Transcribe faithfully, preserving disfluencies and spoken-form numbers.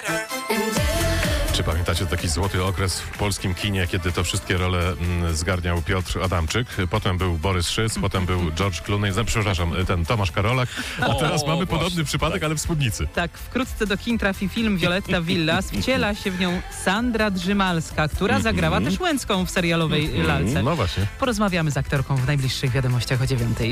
Czy pamiętacie taki złoty okres w polskim kinie, kiedy to wszystkie role mm, zgarniał Piotr Adamczyk? Potem był Borys Szyc, potem był George Clooney, no, przepraszam, ten Tomasz Karolak, a O, teraz mamy właśnie, podobny przypadek, tak. ale w spódnicy. Tak, wkrótce do kin trafi film Violetta Villas. Wciela się w nią Sandra Drzymalska, która zagrała też Łęcką w serialowej Lalce. No właśnie. Porozmawiamy z aktorką w najbliższych wiadomościach o dziewiątej.